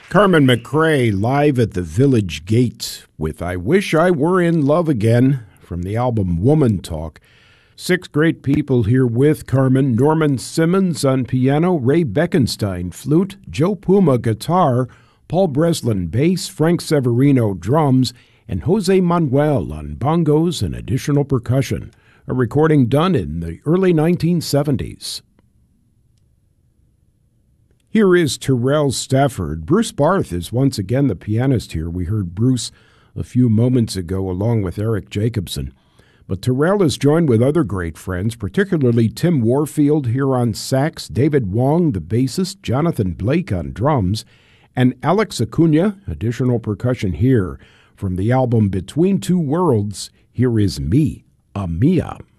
Carmen McRae live at the Village Gate with I Wish I Were in Love Again from the album Woman Talk. 6 great people here with Carmen: Norman Simmons on piano, Ray Beckenstein flute, Joe Puma guitar, Paul Breslin bass, Frank Severino drums, and Jose Manuel on bongos and additional percussion. A recording done in the early 1970s. Here is Terrell Stafford. Bruce Barth is once again the pianist here. We heard Bruce a few moments ago along with Eric Jacobson. But Terrell is joined with other great friends, particularly Tim Warfield here on sax, David Wong, the bassist, Jonathan Blake on drums, and Alex Acuna, additional percussion here. From the album Between Two Worlds, here is Me, Mia.